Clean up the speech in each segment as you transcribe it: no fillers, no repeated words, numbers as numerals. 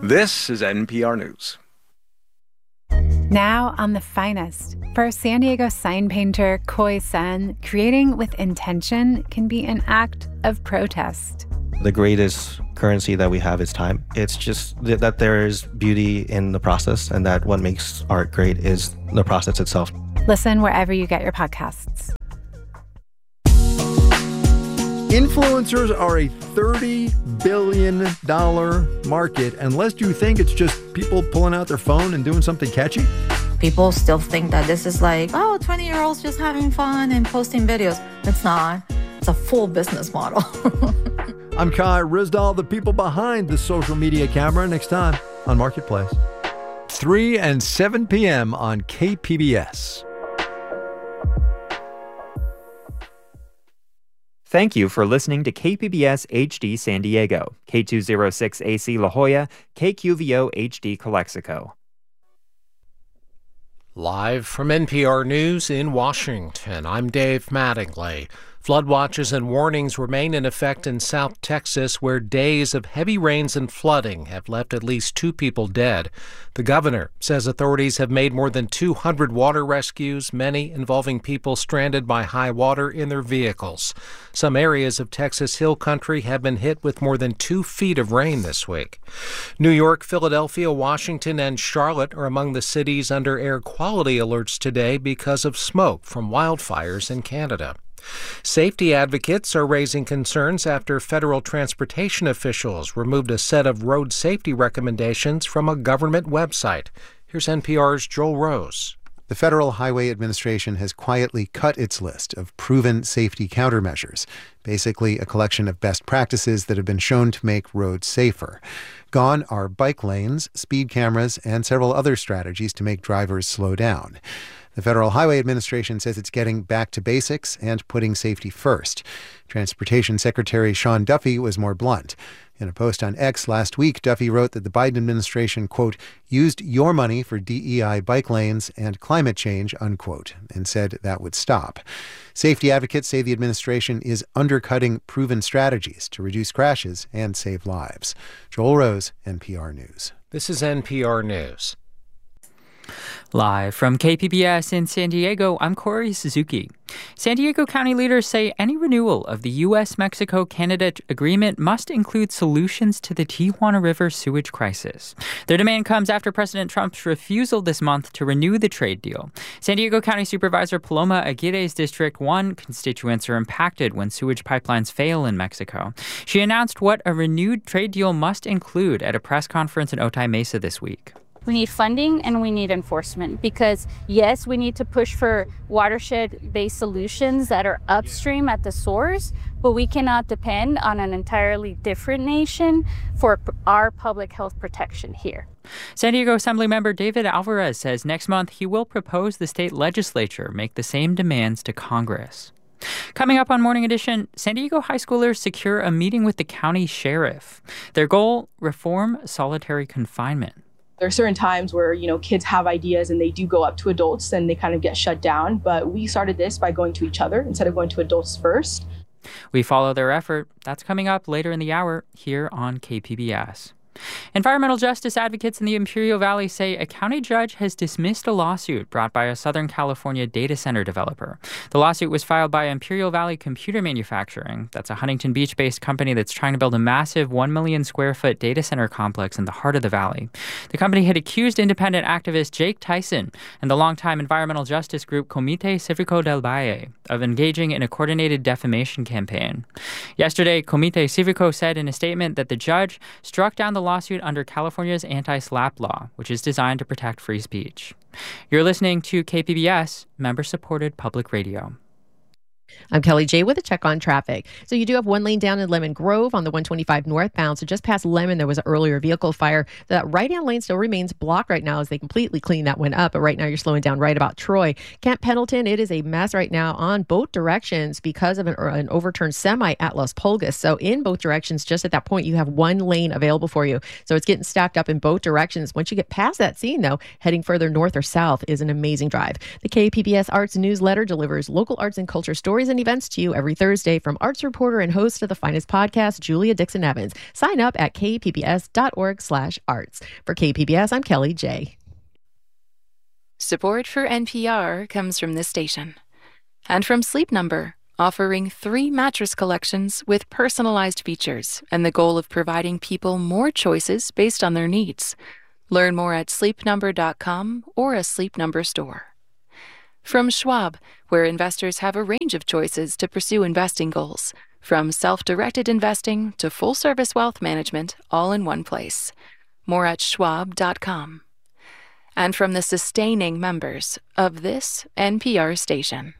This is NPR News. Now on The Finest. For San Diego sign painter Khoi Sen, creating with intention can be an act of protest. The greatest currency that we have is time. It's just that there is beauty in the process, and that what makes art great is the process itself. Listen wherever you get your podcasts. Influencers are a $30 billion market, unless you think it's just people pulling out their phone and doing something catchy. People still think that this is like, 20-year-olds just having fun and posting videos. It's not. It's a full business model. I'm Kai Ryssdal, the people behind the social media camera, next time on Marketplace. 3 and 7 p.m. on KPBS. Thank you for listening to KPBS HD San Diego, K206AC La Jolla, KQVO HD Calexico. Live from NPR News in Washington, I'm Dave Mattingly. Flood watches and warnings remain in effect in South Texas, where days of heavy rains and flooding have left at least 2 people dead. The governor says authorities have made more than 200 water rescues, many involving people stranded by high water in their vehicles. Some areas of Texas Hill Country have been hit with more than 2 feet of rain this week. New York, Philadelphia, Washington, and Charlotte are among the cities under air quality alerts today because of smoke from wildfires in Canada. Safety advocates are raising concerns after federal transportation officials removed a set of road safety recommendations from a government website. Here's NPR's Joel Rose. The Federal Highway Administration has quietly cut its list of proven safety countermeasures, basically a collection of best practices that have been shown to make roads safer. Gone are bike lanes, speed cameras, and several other strategies to make drivers slow down. The Federal Highway Administration says it's getting back to basics and putting safety first. Transportation Secretary Sean Duffy was more blunt. In a post on X last week, Duffy wrote that the Biden administration, quote, used your money for DEI bike lanes and climate change, unquote, and said that would stop. Safety advocates say the administration is undercutting proven strategies to reduce crashes and save lives. Joel Rose, NPR News. This is NPR News. Live from KPBS in San Diego, I'm Corey Suzuki. San Diego County leaders say any renewal of the U.S.-Mexico-Canada agreement must include solutions to the Tijuana River sewage crisis. Their demand comes after President Trump's refusal this month to renew the trade deal. San Diego County Supervisor Paloma Aguirre's District 1 constituents are impacted when sewage pipelines fail in Mexico. She announced what a renewed trade deal must include at a press conference in Otay Mesa this week. We need funding and we need enforcement because, yes, we need to push for watershed-based solutions that are upstream at the source, but we cannot depend on an entirely different nation for our public health protection here. San Diego Assemblymember David Alvarez says next month he will propose the state legislature make the same demands to Congress. Coming up on Morning Edition, San Diego high schoolers secure a meeting with the county sheriff. Their goal, reform solitary confinement. There are certain times where, kids have ideas and they do go up to adults and they kind of get shut down. But we started this by going to each other instead of going to adults first. We follow their effort. That's coming up later in the hour here on KPBS. Environmental justice advocates in the Imperial Valley say a county judge has dismissed a lawsuit brought by a Southern California data center developer. The lawsuit was filed by Imperial Valley Computer Manufacturing. That's a Huntington Beach-based company that's trying to build a massive 1 million square foot data center complex in the heart of the valley. The company had accused independent activist Jake Tyson and the longtime environmental justice group Comité Cívico del Valle of engaging in a coordinated defamation campaign. Yesterday, Comité Cívico said in a statement that the judge struck down the lawsuit under California's anti-SLAPP law, which is designed to protect free speech. You're listening to KPBS, member-supported public radio. I'm Kelly J with a check on traffic. So you do have one lane down in Lemon Grove on the 125 northbound. So just past Lemon, there was an earlier vehicle fire. That right-hand lane still remains blocked right now as they completely clean that one up. But right now you're slowing down right about Troy. Camp Pendleton, it is a mess right now on both directions because of an overturned semi at Las Pulgas. So in both directions, just at that point, you have one lane available for you. So it's getting stacked up in both directions. Once you get past that scene, though, heading further north or south is an amazing drive. The KPBS Arts newsletter delivers local arts and culture stories stories and events to you every Thursday from arts reporter and host of the finest podcast, Julia Dixon Evans. Sign up at kpbs.org/arts. For KPBS, I'm Kelly J. Support for NPR comes from this station and from Sleep Number, offering 3 mattress collections with personalized features and the goal of providing people more choices based on their needs. Learn more at sleepnumber.com or a Sleep Number store. From Schwab, where investors have a range of choices to pursue investing goals, from self-directed investing to full-service wealth management, all in one place. More at schwab.com. And from the sustaining members of this NPR station.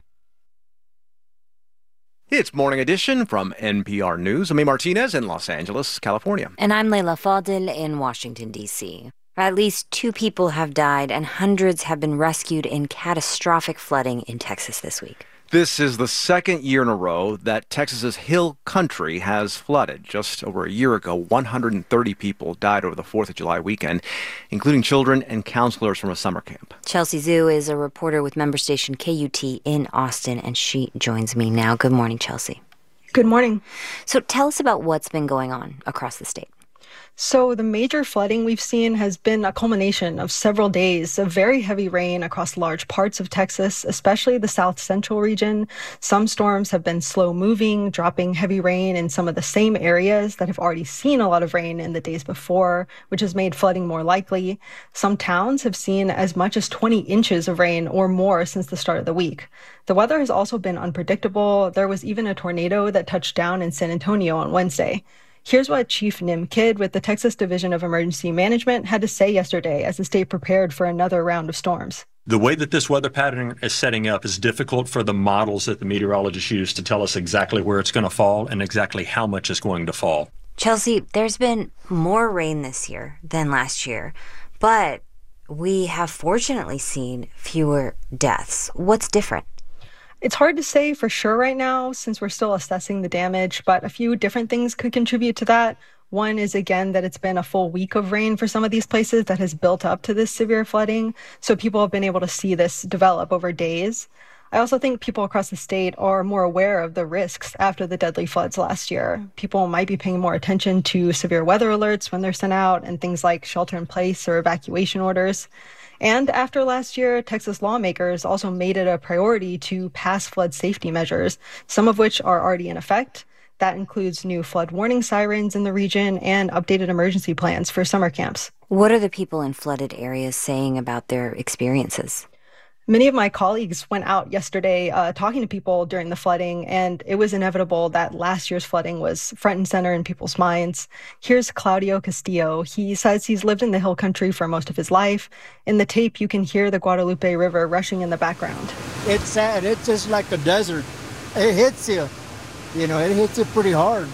It's Morning Edition from NPR News. I'm A. Martinez in Los Angeles, California. And I'm Leila Fadel in Washington, D.C. At least 2 people have died and hundreds have been rescued in catastrophic flooding in Texas this week. This is the second year in a row that Texas's Hill Country has flooded. Just over a year ago, 130 people died over the 4th of July weekend, including children and counselors from a summer camp. Chelsea Zhu is a reporter with member station KUT in Austin, and she joins me now. Good morning, Chelsea. Good morning. So tell us about what's been going on across the state. So the major flooding we've seen has been a culmination of several days of very heavy rain across large parts of Texas, especially the south central region. Some storms have been slow moving, dropping heavy rain in some of the same areas that have already seen a lot of rain in the days before, which has made flooding more likely. Some towns have seen as much as 20 inches of rain or more since the start of the week. The weather has also been unpredictable. There was even a tornado that touched down in San Antonio on Wednesday. Here's what Chief Nim Kidd with the Texas Division of Emergency Management had to say yesterday as the state prepared for another round of storms. The way that this weather pattern is setting up is difficult for the models that the meteorologists use to tell us exactly where it's going to fall and exactly how much is going to fall. Chelsea, there's been more rain this year than last year, but we have fortunately seen fewer deaths. What's different? It's hard to say for sure right now since we're still assessing the damage, but a few different things could contribute to that. One is, again, that it's been a full week of rain for some of these places that has built up to this severe flooding, so people have been able to see this develop over days. I also think people across the state are more aware of the risks after the deadly floods last year. People might be paying more attention to severe weather alerts when they're sent out and things like shelter in place or evacuation orders. And after last year, Texas lawmakers also made it a priority to pass flood safety measures, some of which are already in effect. That includes new flood warning sirens in the region and updated emergency plans for summer camps. What are the people in flooded areas saying about their experiences? Many of my colleagues went out yesterday talking to people during the flooding, and it was inevitable that last year's flooding was front and center in people's minds. Here's Claudio Castillo. He says he's lived in the Hill Country for most of his life. In the tape, you can hear the Guadalupe River rushing in the background. It's sad. It's just like a desert. It hits you. You know, it hits you pretty hard,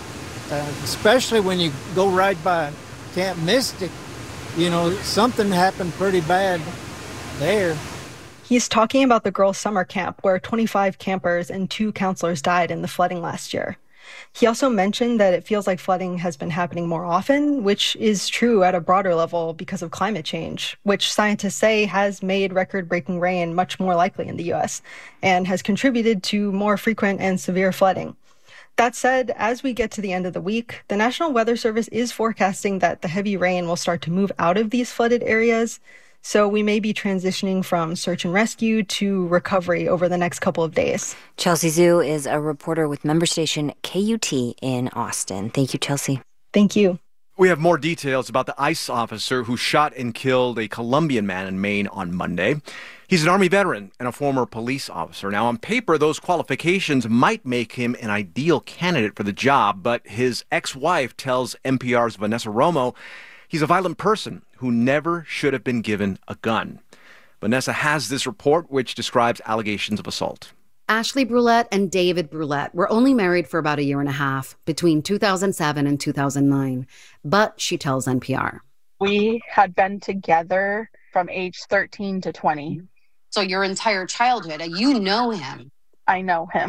especially when you go right by Camp Mystic. You know, something happened pretty bad there. He's talking about the girls' summer camp where 25 campers and 2 counselors died in the flooding last year. He also mentioned that it feels like flooding has been happening more often, which is true at a broader level because of climate change, which scientists say has made record-breaking rain much more likely in the U.S. and has contributed to more frequent and severe flooding. That said, as we get to the end of the week, the National Weather Service is forecasting that the heavy rain will start to move out of these flooded areas. So we may be transitioning from search and rescue to recovery over the next couple of days. Chelsea Zhu is a reporter with member station KUT in Austin. Thank you, Chelsea. Thank you. We have more details about the ICE officer who shot and killed a Colombian man in Maine on Monday. He's an Army veteran and a former police officer. Now, on paper, those qualifications might make him an ideal candidate for the job, but his ex-wife tells NPR's Vanessa Romo he's a violent person who never should have been given a gun. Vanessa has this report which describes allegations of assault. Ashley Brulette and David Brulette were only married for about a year and a half, between 2007 and 2009. But she tells NPR, we had been together from age 13 to 20. So your entire childhood, you know him. I know him.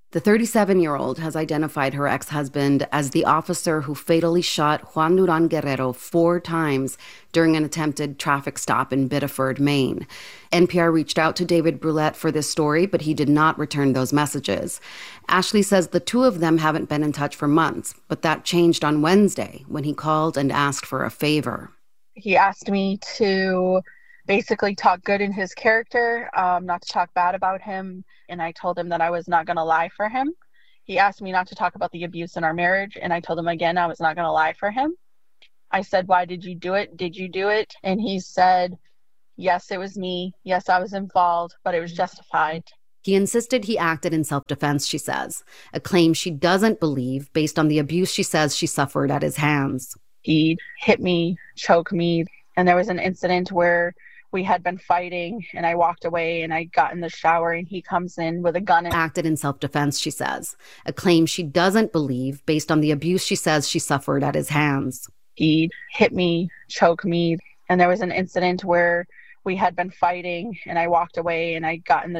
The 37-year-old has identified her ex-husband as the officer who fatally shot Juan Duran Guerrero 4 times during an attempted traffic stop in Biddeford, Maine. NPR reached out to David Brulette for this story, but he did not return those messages. Ashley says the two of them haven't been in touch for months, but that changed on Wednesday when he called and asked for a favor. He asked me to basically talk good in his character, not to talk bad about him. And I told him that I was not going to lie for him. He asked me not to talk about the abuse in our marriage. And I told him again, I was not going to lie for him. I said, why did you do it? Did you do it? And he said, yes, it was me. Yes, I was involved, but it was justified. He insisted he acted in self-defense, she says, a claim she doesn't believe based on the abuse she says she suffered at his hands. He hit me, choked me. And there was an incident where we had been fighting and I walked away and I got in the shower and he comes in with a gun. Acted in self-defense, she says, a claim she doesn't believe based on the abuse she says she suffered at his hands. He hit me, choked me. And there was an incident where we had been fighting and I walked away and I got in the